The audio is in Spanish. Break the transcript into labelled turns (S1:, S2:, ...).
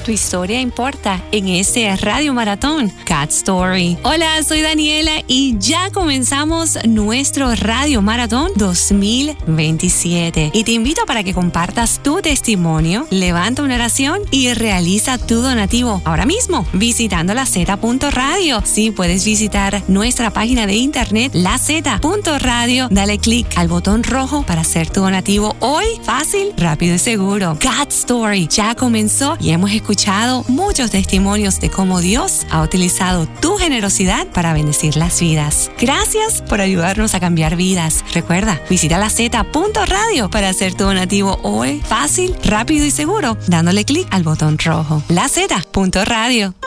S1: Tu historia importa en este Radio Maratón, God Story. Hola, soy Daniela y ya comenzamos nuestro Radio Maratón 2027. Y te invito para que compartas tu testimonio, levanta una oración y realiza tu donativo ahora mismo visitando laz.radio. Sí, puedes visitar nuestra página de internet laz.radio. Dale clic al botón rojo para hacer tu donativo hoy. Fácil, rápido y seguro. God Story ya comenzó y hemos escuchado muchos testimonios de cómo Dios ha utilizado tu generosidad para bendecir las vidas. Gracias por ayudarnos a cambiar vidas. Recuerda, visita laz.radio para hacer tu donativo hoy. Fácil, rápido y seguro, dándole clic al botón rojo. laz.radio.